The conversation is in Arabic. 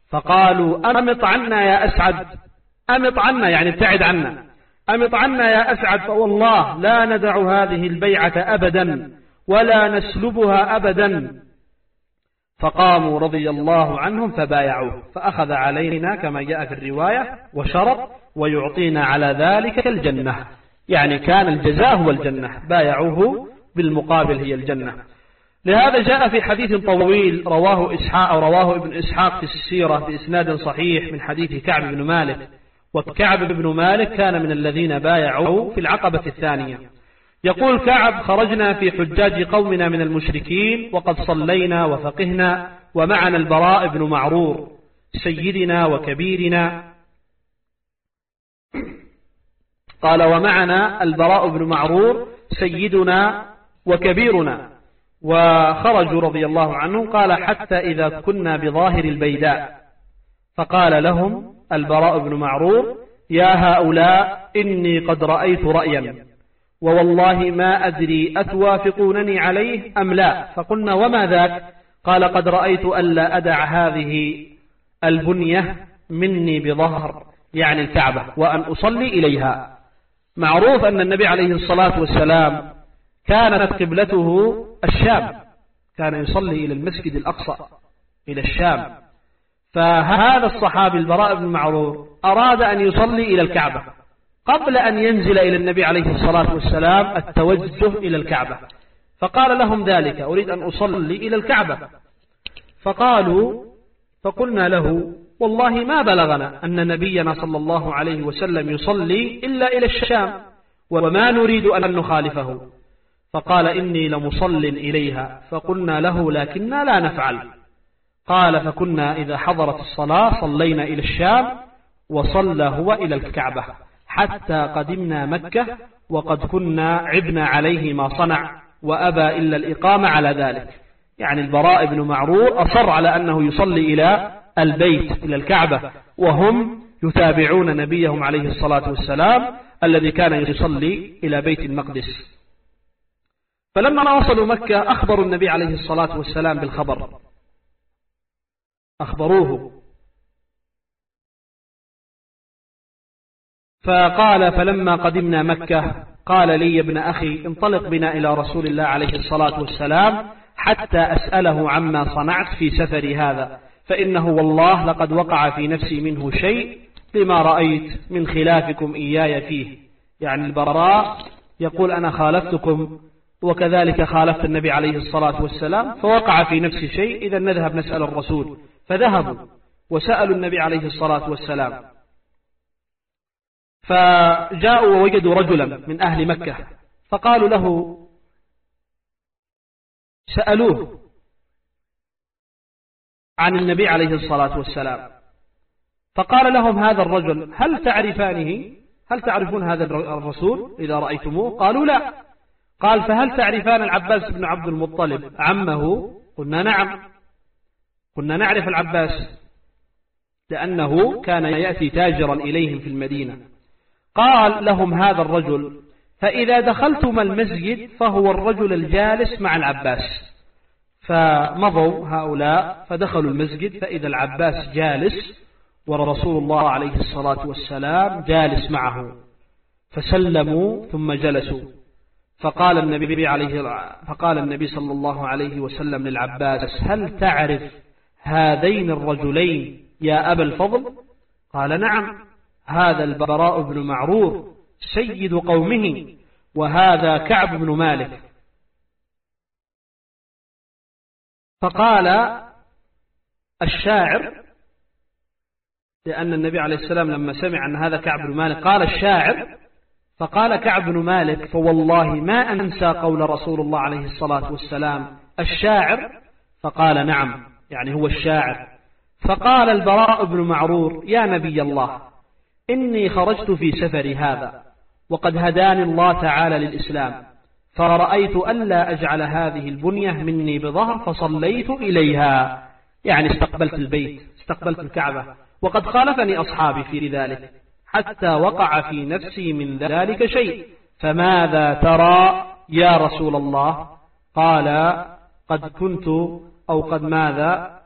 فقالوا أمط عنا يا أسعد، أمط عنا يعني ابتعد عنا، أمط عنا يا أسعد، فوالله لا ندع هذه البيعة أبدا ولا نسلبها أبدا. فقاموا رضي الله عنهم فبايعوه، فأخذ علينا كما جاء في الرواية وشرط ويعطينا على ذلك الجنة، يعني كان الجزاء هو الجنة، بايعوه بالمقابل هي الجنة. لهذا جاء في حديث طويل رواه ابن إسحاق في السيرة بإسناد صحيح من حديث كعب بن مالك، وكعب بن مالك كان من الذين بايعوا في العقبة الثانية. يقول كعب: خرجنا في حجاج قومنا من المشركين وقد صلينا وفقهنا، ومعنا البراء بن معرور سيدنا وكبيرنا. قال: ومعنا البراء بن معرور سيدنا وكبيرنا، وخرجوا رضي الله عنهم. قال: حتى إذا كنا بظاهر البيداء، فقال لهم البراء بن معرور: يا هؤلاء إني قد رأيت رأيا ووالله ما أدري أتوافقونني عليه أم لا. فقلنا: وما ذاك؟ قال: قد رأيت ألا أدع هذه البنية مني بظهر، يعني الكعبة، وأن أصلي إليها. معروف أن النبي عليه الصلاة والسلام كانت قبلته الشام، كان يصلي إلى المسجد الأقصى إلى الشام. فهذا الصحابي البراء بن معرور أراد أن يصلي إلى الكعبة قبل أن ينزل إلى النبي عليه الصلاة والسلام التوجه إلى الكعبة، فقال لهم ذلك: أريد أن أصلي إلى الكعبة. فقلنا له: والله ما بلغنا أن نبينا صلى الله عليه وسلم يصلي إلا إلى الشام، وما نريد أن نخالفه. فقال: إني لمصل إليها. فقلنا له: لكننا لا نفعل. قال: فكنا إذا حضرت الصلاة صلينا إلى الشام، وصلى هو إلى الكعبة، حتى قدمنا مكة وقد كنا عبنا عليه ما صنع، وأبى إلا الإقامة على ذلك. يعني البراء بن معرور أصر على أنه يصلي إلى البيت، إلى الكعبة، وهم يتابعون نبيهم عليه الصلاة والسلام الذي كان يصلي إلى بيت المقدس. فلما وصلوا مكة أخبروا النبي عليه الصلاة والسلام بالخبر، أخبروه. فقال: فلما قدمنا مكة قال لي: يا ابن أخي انطلق بنا إلى رسول الله عليه الصلاة والسلام حتى أسأله عما صنعت في سفري هذا، فإنه والله لقد وقع في نفسي منه شيء لما رأيت من خلافكم إياي فيه. يعني البراء يقول: أنا خالفتكم وكذلك خالفت النبي عليه الصلاة والسلام، فوقع في نفسي شيء، إذا نذهب نسأل الرسول. فذهبوا وسألوا النبي عليه الصلاة والسلام، فجاءوا ووجدوا رجلا من أهل مكة، فقالوا له، سألوه عن النبي عليه الصلاة والسلام، فقال لهم هذا الرجل: هل تعرفانه؟ هل تعرفون هذا الرسول إذا رأيتموه؟ قالوا: لا. قال: فهل تعرفان العباس بن عبد المطلب عمه؟ قلنا: نعم. كنا نعرف العباس لأنه كان يأتي تاجرا إليهم في المدينة. قال لهم هذا الرجل: فإذا دخلتم المسجد فهو الرجل الجالس مع العباس. فمضوا هؤلاء فدخلوا المسجد، فإذا العباس جالس ورسول الله عليه الصلاة والسلام جالس معه، فسلموا ثم جلسوا. فقال النبي صلى الله عليه وسلم للعباس: هل تعرف هذين الرجلين يا أبا الفضل؟ قال: نعم، هذا البراء بن معرور سيد قومه، وهذا كعب بن مالك. فقال الشاعر، لأن النبي عليه السلام لما سمع أن هذا كعب بن مالك قال الشاعر، فقال كعب بن مالك: فوالله ما أنسى قول رسول الله عليه الصلاة والسلام الشاعر. فقال: نعم، يعني هو الشاعر. فقال البراء بن معرور: يا نبي الله، إني خرجت في سفري هذا وقد هداني الله تعالى للإسلام، فرأيت ألا أجعل هذه البنية مني بظهر فصليت إليها، يعني استقبلت البيت، استقبلت الكعبة، وقد خالفني أصحابي في ذلك حتى وقع في نفسي من ذلك شيء، فماذا ترى يا رسول الله؟ قال: قد كنت أو قد ماذا